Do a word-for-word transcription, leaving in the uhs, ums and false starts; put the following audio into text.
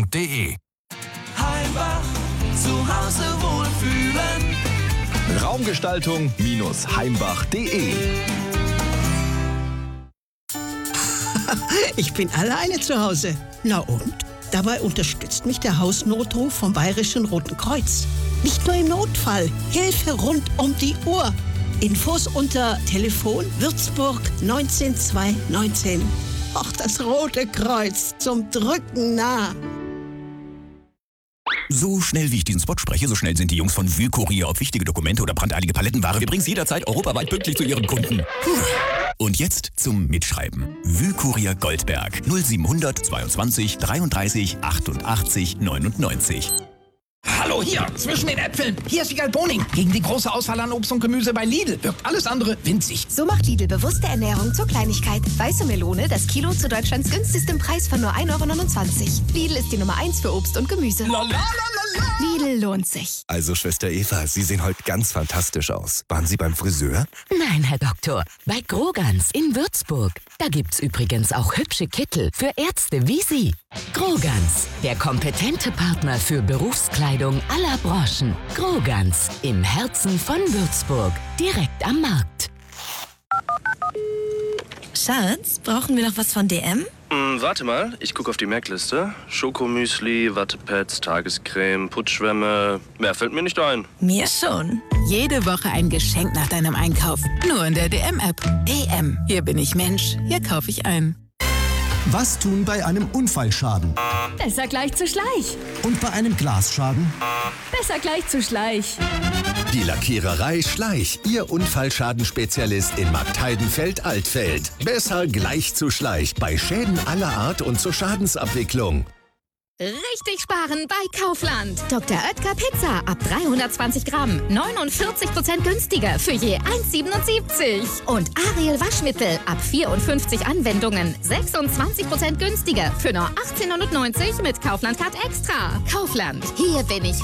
punkt de. Heimbach, zu Hause wohlfühlen. Raumgestaltung Heimbach punkt de. Ich bin alleine zu Hause. Na und? Dabei unterstützt mich der Hausnotruf vom Bayerischen Roten Kreuz. Nicht nur im Notfall, Hilfe rund um die Uhr. Infos unter Telefon Würzburg neunzehn zweihundertneunzehn. Ach, das Rote Kreuz, zum Drücken nah. So schnell wie ich diesen Spot spreche, so schnell sind die Jungs von Wühlkurier. Ob wichtige Dokumente oder brandeilige Palettenware, wir bringen es jederzeit europaweit pünktlich zu Ihren Kunden. Puh. Und jetzt zum Mitschreiben. Wühlkurier Goldberg null siebenhundert zweiundzwanzig dreiunddreißig achtundachtzig neunundneunzig. Hallo, hier, zwischen den Äpfeln. Hier ist Wiegald Boning. Gegen die große Auswahl an Obst und Gemüse bei Lidl wirkt alles andere winzig. So macht Lidl bewusste Ernährung zur Kleinigkeit. Weiße Melone, das Kilo zu Deutschlands günstigstem Preis von nur ein Euro neunundzwanzig. Lidl ist die Nummer eins für Obst und Gemüse. Lalalala. Lidl lohnt sich. Also, Schwester Eva, Sie sehen heute ganz fantastisch aus. Waren Sie beim Friseur? Nein, Herr Doktor, bei Grogans in Würzburg. Da gibt's übrigens auch hübsche Kittel für Ärzte wie Sie. Grogans, der kompetente Partner für Berufskleidung aller Branchen. Grogans, im Herzen von Würzburg, direkt am Markt. Schatz, brauchen wir noch was von D M? Mm, warte mal, ich gucke auf die Merkliste. Schokomüsli, Wattepads, Tagescreme, Putzschwämme. Mehr fällt mir nicht ein. Mir schon. Jede Woche ein Geschenk nach deinem Einkauf. Nur in der D M-App. D M. Hier bin ich Mensch. Hier kaufe ich ein. Was tun bei einem Unfallschaden? Besser gleich zu Schleich. Und bei einem Glasschaden? Besser gleich zu Schleich. Die Lackiererei Schleich, Ihr Unfallschadenspezialist in Marktheidenfeld-Altfeld. Besser gleich zu Schleich bei Schäden aller Art und zur Schadensabwicklung. Richtig sparen bei Kaufland. Doktor Oetker Pizza ab dreihundertzwanzig Gramm. neunundvierzig Prozent günstiger für je eins Euro siebenundsiebzig. Und Ariel Waschmittel ab vierundfünfzig Anwendungen. sechsundzwanzig Prozent günstiger für nur achtzehn Euro neunundneunzig mit Kaufland Card Extra. Kaufland. Hier bin ich